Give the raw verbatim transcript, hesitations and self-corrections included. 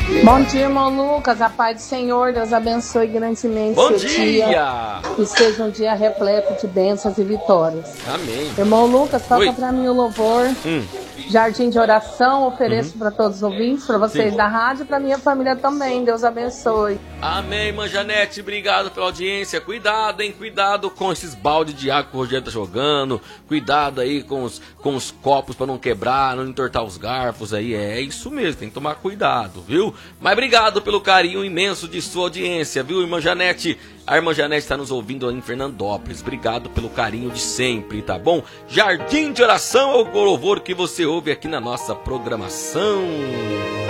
Bom dia, irmão Lucas. A paz do Senhor, Deus abençoe grandemente Bom seu dia! dia. E seja um dia repleto de bênçãos e vitórias. Amém. Irmão Lucas, toca Oi. pra mim o louvor. Hum. Jardim de oração, ofereço Uhum. para todos os ouvintes, para vocês Sim. da rádio e para minha família também. Deus abençoe. Amém, irmã Janete, obrigado pela audiência. Cuidado, hein, cuidado com esses baldes de água que o Rogério tá jogando. Cuidado aí com os, com os copos para não quebrar, não entortar os garfos aí. É isso mesmo, tem que tomar cuidado, viu? Mas obrigado pelo carinho imenso de sua audiência, viu, irmã Janete? A irmã Janete está nos ouvindo em Fernandópolis. Obrigado pelo carinho de sempre, tá bom? Jardim de oração é o louvor que você ouve aqui na nossa programação.